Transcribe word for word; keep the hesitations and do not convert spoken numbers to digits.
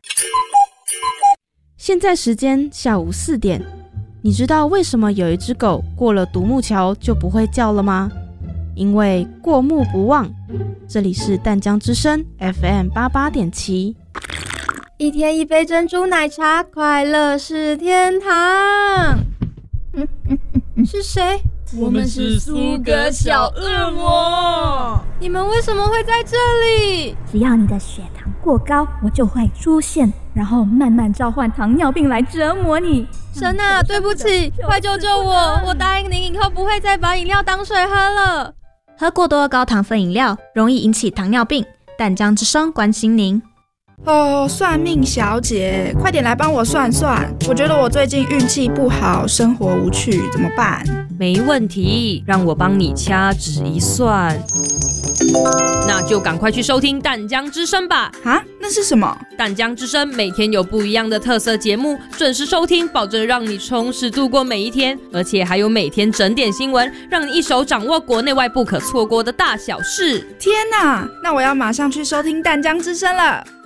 现在时间下午四点，你知道为什么有一只狗过了独木桥就不会叫了吗？因为过目不忘。这里是淡江之声 F M 八八点七。 一天一杯珍珠奶茶，快乐是天堂。嗯嗯嗯，是谁？ 我们是苏格小恶魔。 你们为什么会在这里？ 只要你的血糖过高，我就会出现，然后慢慢召唤糖尿病来折磨你。 神啊，对不起，快救救我！我答应您以后不会再把饮料当水喝了。 喝过多的高糖分饮料容易引起糖尿病。淡江之声关心您。 哦，算命小姐，快点来帮我算算。我觉得我最近运气不好，生活无趣，怎么办？ 没问题，让我帮你掐指一算。那就赶快去收听淡江之声吧。 啊，那是什么？ 淡江之声每天有不一样的特色节目，准时收听，保证让你充实度过每一天。而且还有每天整点新闻，让你一手掌握国内外不可错过的大小事。 天哪，那我要马上去收听淡江之声了。